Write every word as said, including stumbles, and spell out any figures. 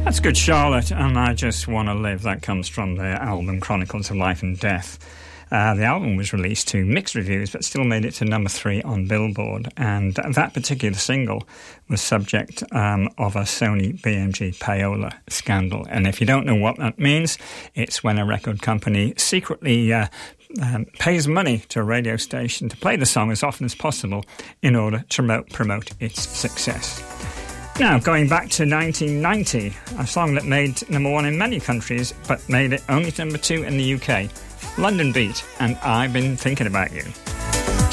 That's Good Charlotte, and I Just Wanna Live. That comes from their album Chronicles of Life and Death. Uh, the album was released to mixed reviews, but still made it to number three on Billboard. And that particular single was subject um, of a Sony B M G payola scandal. And if you don't know what that means, it's when a record company secretly uh, um, pays money to a radio station to play the song as often as possible in order to promote, promote its success. Now, going back to nineteen ninety, a song that made number one in many countries, but made it only to number two in the U K. London Beat, and I've Been Thinking About You.